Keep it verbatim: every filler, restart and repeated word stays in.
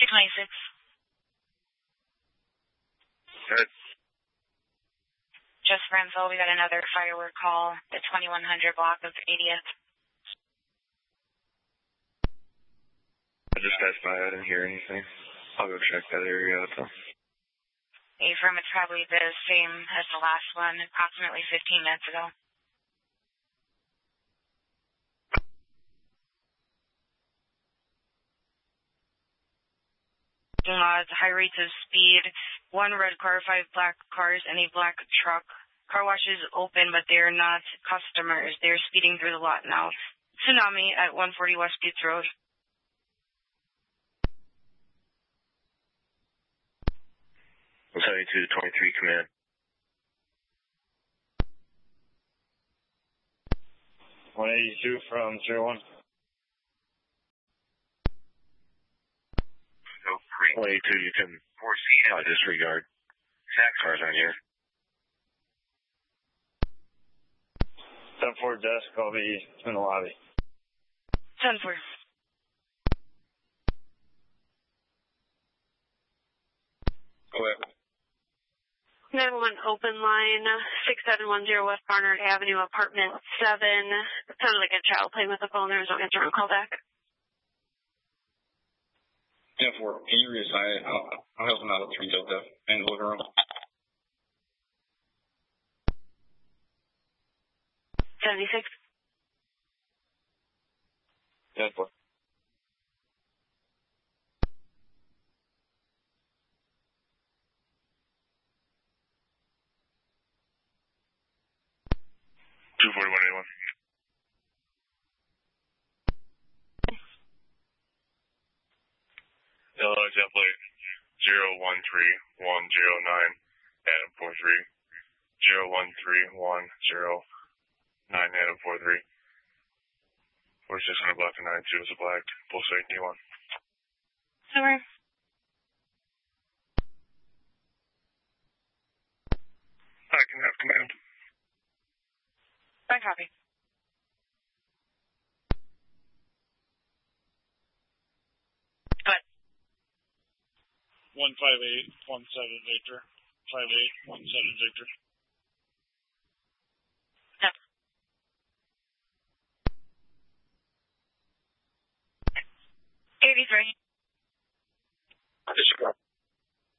two twenty-six. Good. Just for info, we got another firework call, the twenty-one hundred block of eightieth. I just passed by. I didn't hear anything. I'll go check that area out, though. Affirm, it's probably the same as the last one, approximately fifteen minutes ago. Uh, high rates of speed, one red car, five black cars, and a black truck. Car wash is open, but they're not customers. They're speeding through the lot now. Tsunami at one forty West Buttes Road. seventy-two twenty-three, command. one eighty-two from zero one. one eighty-two, you can uh, disregard. Cars on here. ten four desk, I'll be in the lobby. ten four. Go ahead. nine one open line, six seven one zero West Barnard Avenue, apartment seven. It sounded like a child playing with the phone. There was no answer on call back. ten four, can you reassign it? I'll, I'll help him out with three Delta in the living room. seventy-six. ten four. two forty-one eighty-one. Illinois template zero one three one zero nine Adam four three zero one three one zero nine Adam four three forty-six hundred block to nine two is a black full straight D one. Sorry. I can have command. I copy. one five eight one seven Victor. five eight one seven Victor. Yep. eighty-three. Disregard.